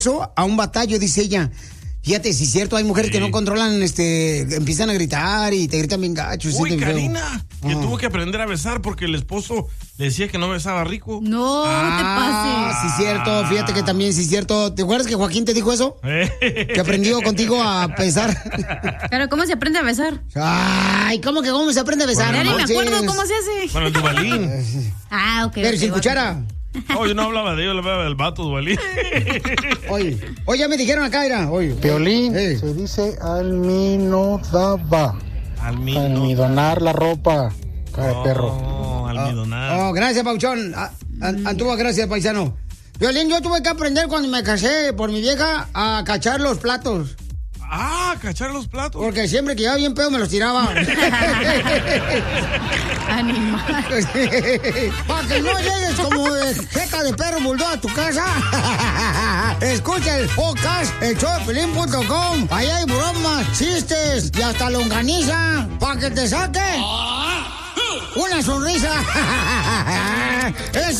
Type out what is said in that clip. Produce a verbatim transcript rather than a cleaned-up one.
a un batallo, dice ella. Fíjate, si es cierto, hay mujeres sí. que no controlan, este, empiezan a gritar y te gritan bien gacho. Uy, Karina, feo. que uh-huh. tuvo que aprender a besar porque el esposo le decía que no besaba rico. No, ah, no te pases. Sí, es cierto, fíjate que también, sí, es cierto. ¿Te acuerdas que Joaquín te dijo eso? Que aprendió contigo a besar. Pero, ¿cómo se aprende a besar? Ay, ¿cómo que cómo se aprende a besar? Ya ni me acuerdo cómo se hace. Bueno, el Duvalín. Ah, ok. Pero okay, sin cuchara. No, yo no hablaba de ellos, hablaba del vato, Duvalín. Oye, oye, ya me dijeron acá, era, oye. Piolín, eh. se dice alminodaba. Almino. Almidonar la ropa, cara de oh, perro. Almidonar. Oh, oh, gracias, Pauchón. Antuvo, gracias, paisano. Piolín, yo tuve que aprender cuando me casé por mi vieja a cachar los platos. Ah, cachar los platos. Porque siempre que iba bien pedo me los tiraba. Animal. Para que no llegues como de jeca de perro bulldog a tu casa. Escucha el podcast, el show de Piolín punto com. Ahí hay bromas, chistes y hasta longaniza. Para que te saque una sonrisa. Eso.